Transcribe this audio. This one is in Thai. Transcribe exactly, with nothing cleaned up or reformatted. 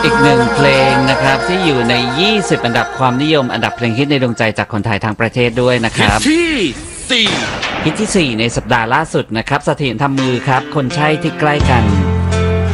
อีกหนึ่งเพลงนะครับที่อยู่ในยี่สิบอันดับความนิยมอันดับเพลงฮิตในดวงใจจากคนไทยทางประเทศด้วยนะครับที่สี่ฮิตที่สี่ในสัปดาห์ล่าสุดนะครับเสถียรทำมือครับคนใช่ที่ใกล้กัน